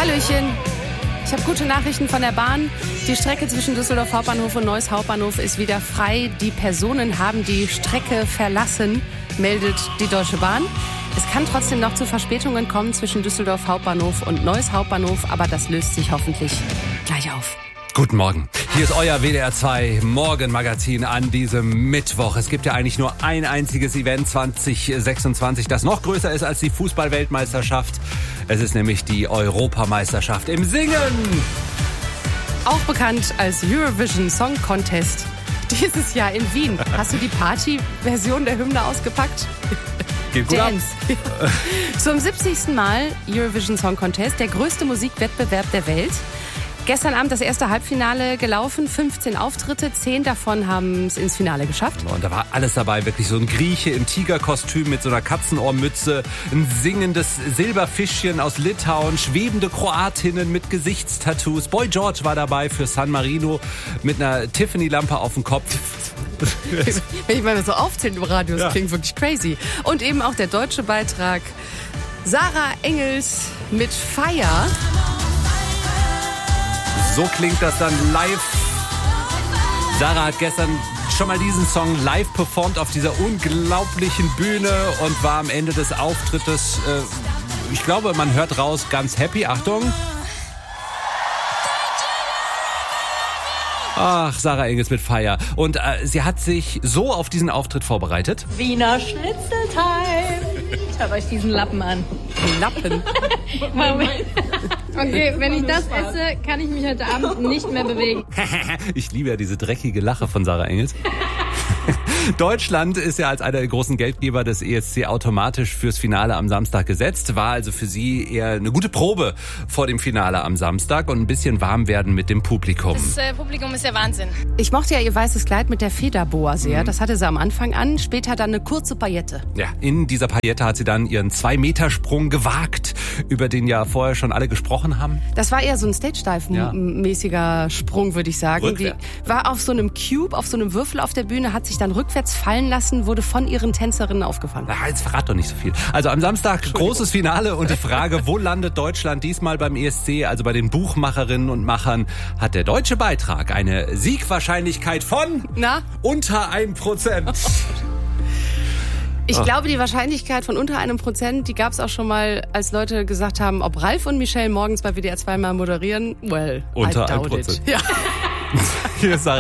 Hallöchen. Ich habe gute Nachrichten von der Bahn. Die Strecke zwischen Düsseldorf Hauptbahnhof und Neuss Hauptbahnhof ist wieder frei. Die Personen haben die Strecke verlassen, meldet die Deutsche Bahn. Es kann trotzdem noch zu Verspätungen kommen zwischen Düsseldorf Hauptbahnhof und Neuss Hauptbahnhof, aber das löst sich hoffentlich gleich auf. Guten Morgen. Hier ist euer WDR 2 Morgenmagazin an diesem Mittwoch. Es gibt ja eigentlich nur ein einziges Event 2026, das noch größer ist als die Fußball-Weltmeisterschaft. Es ist nämlich die Europameisterschaft im Singen. Auch bekannt als Eurovision Song Contest. Dieses Jahr in Wien. Hast du die Party-Version der Hymne ausgepackt? Geht gut ab. Zum 70. Mal Eurovision Song Contest, der größte Musikwettbewerb der Welt. Gestern Abend das erste Halbfinale gelaufen, 15 Auftritte, 10 davon haben es ins Finale geschafft. Und da war alles dabei, wirklich so ein Grieche im Tigerkostüm mit so einer Katzenohrmütze, ein singendes Silberfischchen aus Litauen, schwebende Kroatinnen mit Gesichtstattoos. Boy George war dabei für San Marino mit einer Tiffany-Lampe auf dem Kopf. Wenn ich mal so aufzähle im Radio, das klingt wirklich crazy. Und eben auch der deutsche Beitrag Sarah Engels mit Fire. So klingt das dann live. Sarah hat gestern schon mal diesen Song live performt auf dieser unglaublichen Bühne und war am Ende des Auftrittes, ich glaube, man hört raus, ganz happy. Achtung. Ach, Sarah Engels mit Fire. Und sie hat sich so auf diesen Auftritt vorbereitet. Wiener Schnitzeltime. Schaut euch diesen Lappen an. Lappen? Moment. Okay, wenn ich das esse, kann ich mich heute Abend nicht mehr bewegen. Ich liebe ja diese dreckige Lache von Sarah Engels. Deutschland ist ja als einer der großen Geldgeber des ESC automatisch fürs Finale am Samstag gesetzt. War also für sie eher eine gute Probe vor dem Finale am Samstag und ein bisschen warm werden mit dem Publikum. Das Publikum ist ja Wahnsinn. Ich mochte ja ihr weißes Kleid mit der Federboa sehr. Das hatte sie am Anfang an, später dann eine kurze Paillette. Ja, in dieser Paillette hat sie dann ihren 2-Meter-Sprung gewagt, über den ja vorher schon alle gesprochen haben. Das war eher so ein Stage-Dive-mäßiger Sprung, würde ich sagen. Rückwärts. Die war auf so einem Cube, auf so einem Würfel auf der Bühne, hat sich dann rückwärts fallen lassen, wurde von ihren Tänzerinnen aufgefangen. Na, jetzt verrat doch nicht so viel. Also am Samstag großes Finale und die Frage, wo landet Deutschland diesmal beim ESC? Also bei den Buchmacherinnen und Machern hat der deutsche Beitrag eine Siegwahrscheinlichkeit von unter 1%. Ich glaube, die Wahrscheinlichkeit von unter 1%, die gab es auch schon mal, als Leute gesagt haben, ob Ralf und Michelle morgens bei WDR 2 mal moderieren. Well, unter I doubt 1%. it. Ja. Hier ist